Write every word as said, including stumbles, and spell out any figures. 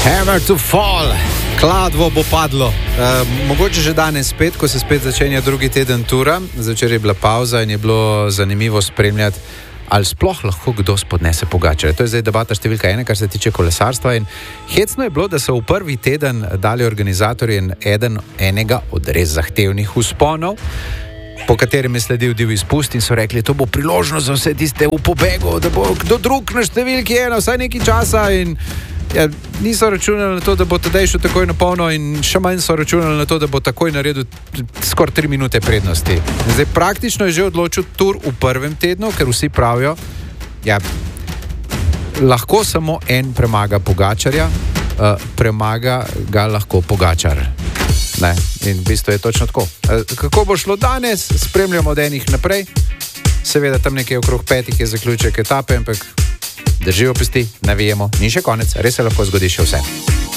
Hammer to fall, kladvo bo padlo. E, mogoče že danes spet, ko se spet začenja drugi teden tura. Zvečer je bila pauza in je bilo zanimivo spremljati, ali sploh lahko kdo spodnese Pogačarja. To je zdaj debata številka ena, kar se tiče kolesarstva. In hecno je bilo, da so v prvi teden dali organizatorji eden, enega od res zahtevnih vzponov, po katerem je sledil divji izpust in so rekli, to bo priložnost za vse tiste v pobegu, da bo kdo drug na številki ena vsaj nekaj časa. In ja, niso računali na to, da bo tedaj šel takoj na polno, in še manj so računali na to, da bo takoj naredil skoraj tri minute prednosti. Zdaj praktično je že odločil tur v prvem tednu, ker vsi pravijo, ja, lahko samo en premaga Pogačarja, uh, premaga ga lahko Pogačar. Ne, in v bistvu je točno tako. Kako bo šlo danes, spremljamo od enih naprej. Seveda tam nekaj okrog petih je zaključek etape, ampak držijo pesti, navijemo, ni še konec, res se lahko zgodi še vse.